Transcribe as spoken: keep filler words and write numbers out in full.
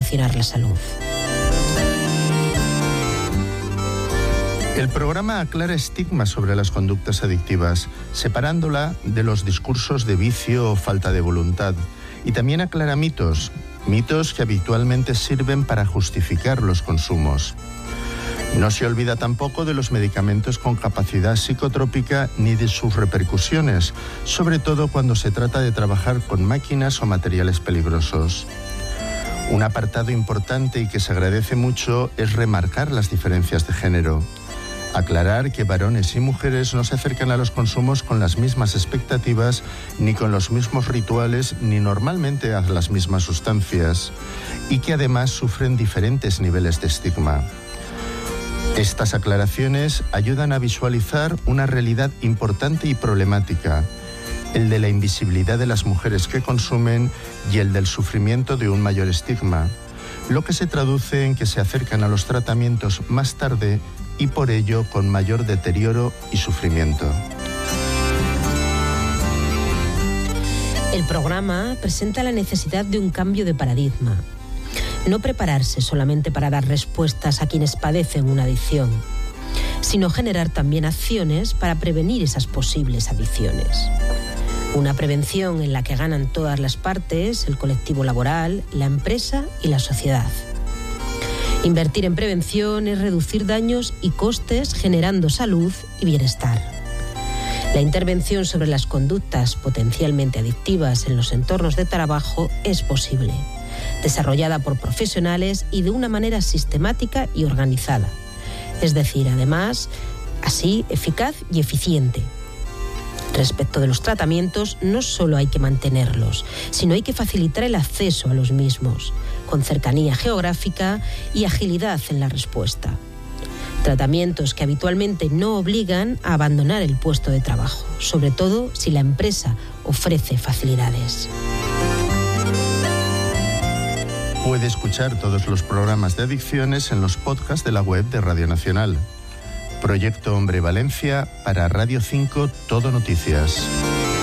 promocionar la salud. El programa aclara estigmas sobre las conductas adictivas, separándola de los discursos de vicio o falta de voluntad. Y también aclara mitos, mitos que habitualmente sirven para justificar los consumos. No se olvida tampoco de los medicamentos con capacidad psicotrópica ni de sus repercusiones, sobre todo cuando se trata de trabajar con máquinas o materiales peligrosos. Un apartado importante y que se agradece mucho es remarcar las diferencias de género. Aclarar que varones y mujeres no se acercan a los consumos con las mismas expectativas, ni con los mismos rituales, ni normalmente a las mismas sustancias, y que además sufren diferentes niveles de estigma. Estas aclaraciones ayudan a visualizar una realidad importante y problemática, el de la invisibilidad de las mujeres que consumen y el del sufrimiento de un mayor estigma, lo que se traduce en que se acercan a los tratamientos más tarde y por ello con mayor deterioro y sufrimiento. El programa presenta la necesidad de un cambio de paradigma. No prepararse solamente para dar respuestas a quienes padecen una adicción, sino generar también acciones para prevenir esas posibles adicciones. Una prevención en la que ganan todas las partes, el colectivo laboral, la empresa y la sociedad. Invertir en prevención es reducir daños y costes generando salud y bienestar. La intervención sobre las conductas potencialmente adictivas en los entornos de trabajo es posible, desarrollada por profesionales y de una manera sistemática y organizada. Es decir, además, así eficaz y eficiente. Respecto de los tratamientos, no solo hay que mantenerlos, sino hay que facilitar el acceso a los mismos, con cercanía geográfica y agilidad en la respuesta. Tratamientos que habitualmente no obligan a abandonar el puesto de trabajo, sobre todo si la empresa ofrece facilidades. Puede escuchar todos los programas de adicciones en los podcasts de la web de Radio Nacional. Proyecto Hombre Valencia para Radio cinco Todo Noticias.